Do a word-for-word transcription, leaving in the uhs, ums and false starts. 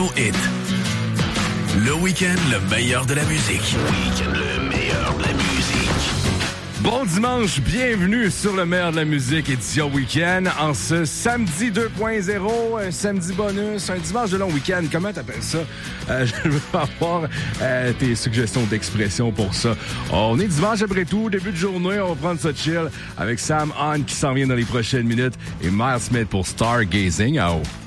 Hit. Le week-end, le meilleur de la musique. Le week-end, le meilleur de la musique. Bon dimanche, bienvenue sur le meilleur de la musique, édition week-end, en ce samedi deux point zéro, un samedi bonus, un dimanche de long week-end. Comment t'appelles ça? Euh, je veux avoir euh, tes suggestions d'expression pour ça. On est dimanche après tout, début de journée, on va prendre ça chill avec Sam Hahn qui s'en vient dans les prochaines minutes et Miles Smith pour Stargazing. Oh.